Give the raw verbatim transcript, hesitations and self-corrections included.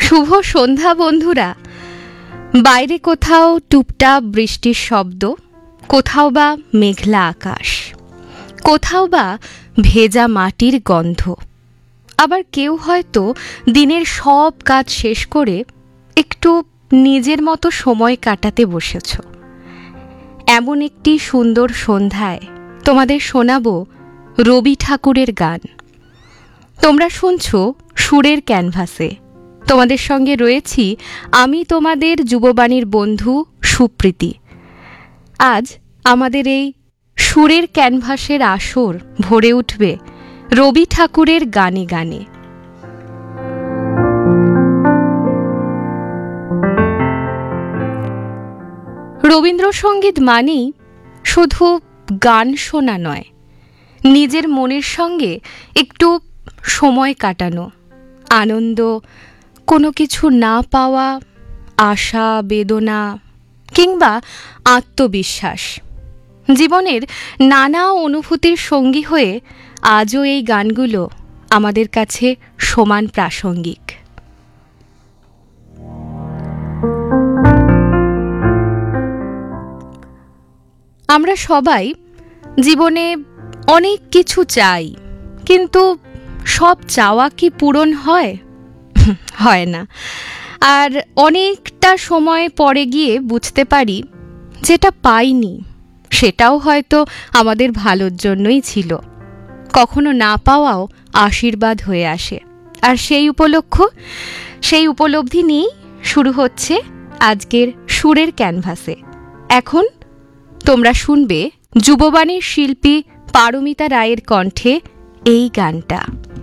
শুভ সন্ধ্যা বন্ধুরা। বাইরে কোথাও টুপটাপ বৃষ্টির শব্দ, কোথাও বা মেঘলা আকাশ, কোথাও বা ভেজা মাটির গন্ধ। আবার কেউ হয়তো দিনের সব কাজ শেষ করে একটু নিজের মতো সময় কাটাতে বসেছ। এমন একটি সুন্দর সন্ধ্যায় তোমাদের শোনাবো রবি ঠাকুরের গান। তোমরা শুনছ সুরের ক্যানভাসে। তোমাদের সঙ্গে রয়েছি আমি, তোমাদের যুববাণীর বন্ধু সুপ্রীতি। আজ আমাদের এই সুরের ক্যানভাসের আসর ভরে উঠবে রবি ঠাকুরের গানে গানে। রবীন্দ্রসঙ্গীত মানেই শুধু গান শোনা নয়, নিজের মনের সঙ্গে একটু সময় কাটানো, আনন্দ, কোনো কিছু না পাওয়া, আশা, বেদনা কিংবা আত্মবিশ্বাস, জীবনের নানা অনুভূতির সঙ্গী হয়ে আজও এই গানগুলো আমাদের কাছে সমান প্রাসঙ্গিক। আমরা সবাই জীবনে অনেক কিছু চাই, কিন্তু সব চাওয়া কি পূরণ হয়? হয় না। আর অনেকটা সময় পরে গিয়ে বুঝতে পারি যেটা পাইনি সেটাও হয়তো আমাদের ভালোর জন্যই ছিল। কখনো না পাওয়াও আশীর্বাদ হয়ে আসে। আর সেই উপলক্ষ, সেই উপলব্ধি নিয়েই শুরু হচ্ছে আজকের সুরের ক্যানভাসে। এখন তোমরা শুনবে যুববাণীর শিল্পী পারমিতা রায়ের কণ্ঠে এই গানটা।